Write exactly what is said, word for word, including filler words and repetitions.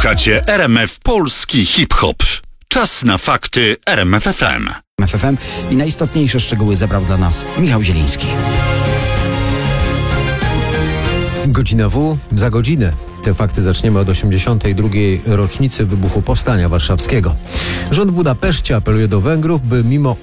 Słuchacie R M F Polski Hip-Hop. Czas na fakty R M F F M. F F M i najistotniejsze szczegóły zebrał dla nas Michał Zieliński. Godzina W za godzinę. Te fakty zaczniemy od osiemdziesiątej drugiej rocznicy wybuchu Powstania Warszawskiego. Rząd w Budapeszcie apeluje do Węgrów, by mimo